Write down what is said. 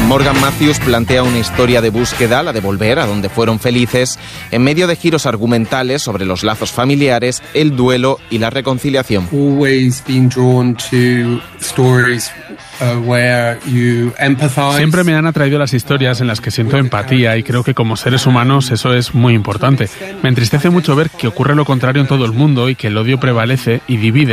Morgan Matthews plantea una historia de búsqueda, la de volver a donde fueron felices, en medio de giros argumentales sobre los lazos familiares, el duelo y la reconciliación. Siempre me han atraído las historias en las que siento empatía y creo que como seres humanos eso es muy importante. Me entristece mucho ver que ocurre lo contrario en todo el mundo y que el odio prevalece y divide.